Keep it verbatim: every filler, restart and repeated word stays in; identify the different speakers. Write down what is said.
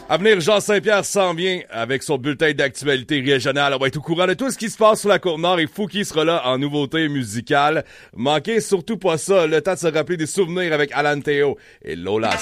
Speaker 1: À venir, Jean Saint-Pierre s'en vient avec son bulletin d'actualité régionale. On va être au courant de tout ce qui se passe sur la Côte-Nord et Fouki sera là en nouveauté musicale. Manquez surtout pas ça, le temps de se rappeler des souvenirs avec Alan Théo et Lola.